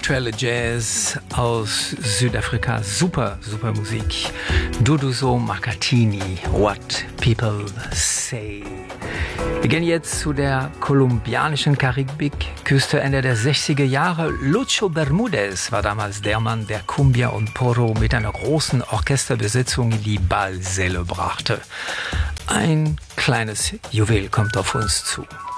aktuelle Jazz aus Südafrika. Super, super Musik. Duduzo Makhathini, What People Say. Wir gehen jetzt zu der kolumbianischen Karibikküste Ende der 60er Jahre. Lucho Bermudez war damals der Mann, der Cumbia und Porro mit einer großen Orchesterbesetzung in die Ballsäle brachte. Ein kleines Juwel kommt auf uns zu.